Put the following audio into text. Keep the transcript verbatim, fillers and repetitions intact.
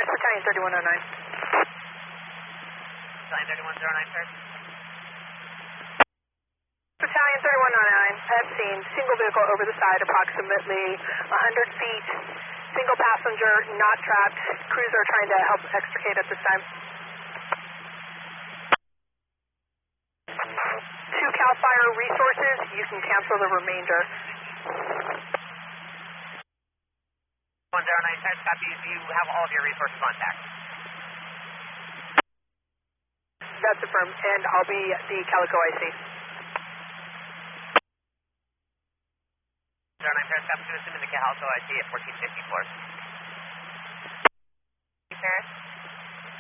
Battalion thirty-one oh nine. Battalion thirty-one oh nine, sir. Battalion thirty-one oh nine, at scene, single vehicle over the side, approximately one hundred feet, single passenger, not trapped, cruiser trying to help extricate at this time. Two CAL FIRE resources, you can cancel the remainder. one oh nine, sir, copy, you have all of your resources on deck. That's affirmed, and I'll be the Calico I C. zero nine, sir, copy, assuming the Calico I C at fourteen fifty-four. Sir?